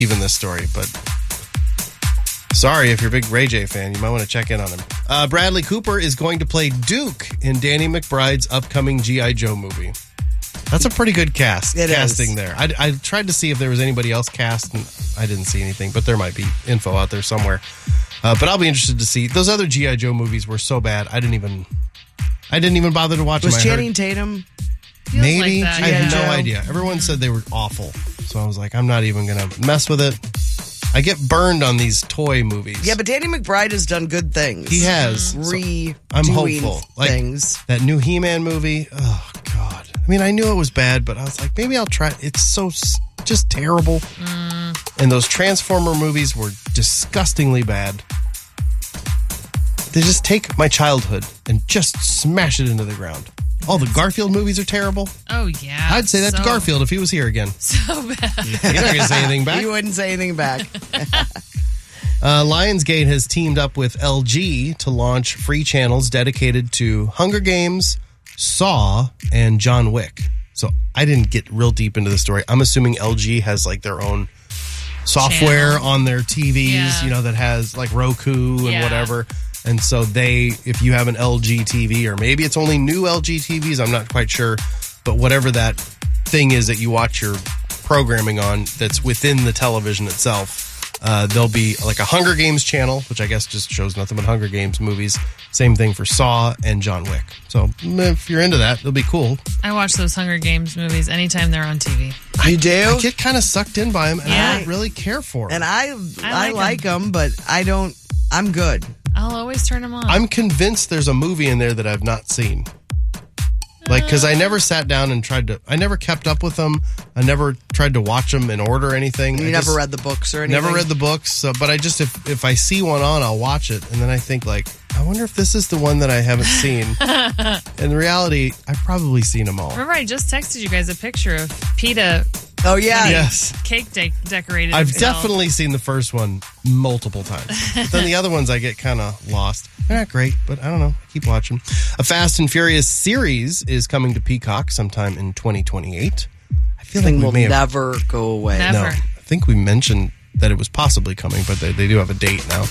even this story, but sorry if you're a big Ray J fan, you might want to check in on him. Bradley Cooper is going to play Duke in Danny McBride's upcoming G.I. Joe movie. That's a pretty good casting there. I tried to see if there was anybody else cast, and I didn't see anything, but there might be info out there somewhere. But I'll be interested to see. Those other G.I. Joe movies were so bad, I didn't even bother to watch them. Was Channing Tatum? Maybe. Like that, I have no idea. Everyone said they were awful. So I was like, I'm not even going to mess with it. I get burned on these toy movies. Yeah, but Danny McBride has done good things. He has. I'm hopeful. Like things. That new He-Man movie. Oh, God. I mean, I knew it was bad, but I was like, maybe I'll try. It's so just terrible. And those Transformer movies were disgustingly bad. They just take my childhood and just smash it into the ground. All the Garfield movies are terrible. Oh, yeah. I'd say that to Garfield if he was here again. So bad. You're not going to say anything back. He wouldn't say anything back. Lionsgate has teamed up with LG to launch free channels dedicated to Hunger Games, Saw, and John Wick. So I didn't get real deep into the story. I'm assuming LG has like their own software on their TVs, that has like Roku and whatever. And so if you have an LG TV, or maybe it's only new LG TVs, I'm not quite sure. But whatever that thing is that you watch your programming on that's within the television itself, there'll be like a Hunger Games channel, which I guess just shows nothing but Hunger Games movies. Same thing for Saw and John Wick. So if you're into that, it'll be cool. I watch those Hunger Games movies anytime they're on TV. You do? I get kind of sucked in by them, and I don't really care for them. And I like them, but I don't. I'm good. I'll always turn them on. I'm convinced there's a movie in there that I've not seen. Like, because I never sat down and I never kept up with them. I never tried to watch them in order or anything. You never read the books or anything? Never read the books. So, but I just, if I see one on, I'll watch it. And then I think, like, I wonder if this is the one that I haven't seen. In reality, I've probably seen them all. Remember, I just texted you guys a picture of PETA. Oh, yeah. Yes. Cake decorated I've himself. definitely seen the first one multiple times. But then the other ones I get kind of lost. They're not great, but I don't know. Keep watching. A Fast and Furious series is coming to Peacock sometime in 2028. I feel like will never go away. Never. No, I think we mentioned that it was possibly coming, but they do have a date now.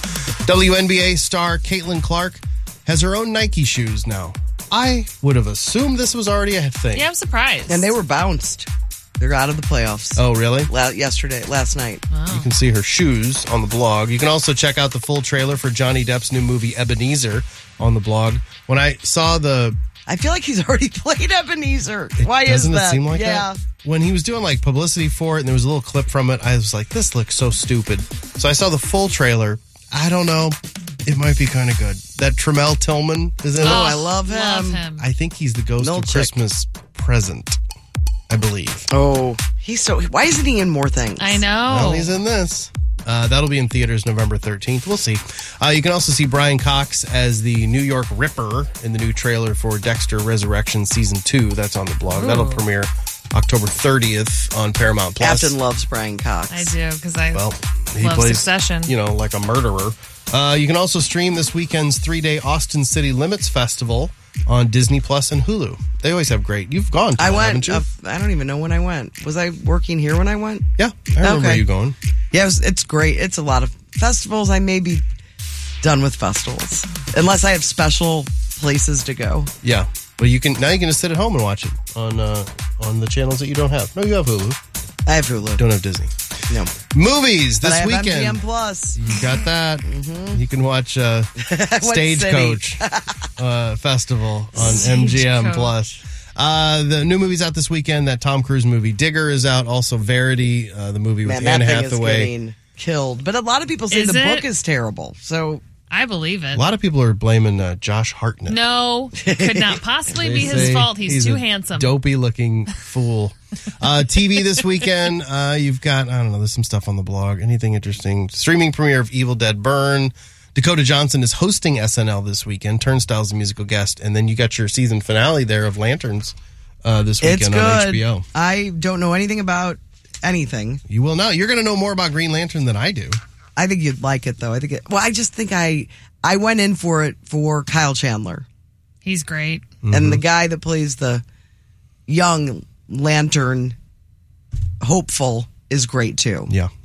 WNBA star Caitlin Clark has her own Nike shoes now. I would have assumed this was already a thing. Yeah, I'm surprised. And they were bounced. They're out of the playoffs. Oh, really? Last night. Wow. You can see her shoes on the blog. You can also check out the full trailer for Johnny Depp's new movie Ebenezer on the blog. When I saw I feel like he's already played Ebenezer. Why is that? Doesn't it seem like that? When he was doing like publicity for it and there was a little clip from it, I was like, this looks so stupid. So I saw the full trailer. I don't know. It might be kind of good. That Tremel Tillman is in it. I love him. I think he's the ghost of Christmas Present, I believe. Oh, why isn't he in more things? I know. Well, he's in this. That'll be in theaters November 13th. We'll see. You can also see Brian Cox as the New York Ripper in the new trailer for Dexter Resurrection Season 2. That's on the blog. Ooh. That'll premiere October 30th on Paramount Plus. Captain loves Brian Cox. I do, because he love plays, Succession. Like a murderer. You can also stream this weekend's 3-day Austin City Limits Festival on Disney Plus and Hulu. They always have great. You've gone to that, haven't you? I don't even know when I went. Was I working here when I went? Yeah, I remember you going. Yeah, it's great. It's a lot of festivals. I may be done with festivals unless I have special places to go. Yeah, but you can just sit at home and watch it on the channels that you don't have. No, you have Hulu. I have Hulu. Don't have Disney. No. Movies this but I have weekend. MGM Plus. You got that. Mm-hmm. You can watch Stagecoach Festival on MGM Plus. The new movie's out this weekend. That Tom Cruise movie Digger is out. Also Verity, the movie with Anne Hathaway. Is getting killed. But a lot of people say the book is terrible. So I believe it. A lot of people are blaming Josh Hartnett. No, could not possibly be his fault. He's too handsome. Dopey looking fool. TV this weekend, you've got, I don't know, there's some stuff on the blog. Anything interesting? Streaming premiere of Evil Dead Burn. Dakota Johnson is hosting SNL this weekend. Turnstile's a musical guest. And then you got your season finale there of Lanterns this weekend on HBO. I don't know anything about anything. You will now. You're going to know more about Green Lantern than I do. I think you'd like it, though. I just think I went in for it for Kyle Chandler. He's great. Mm-hmm. And the guy that plays the young Lantern hopeful is great, too. Yeah.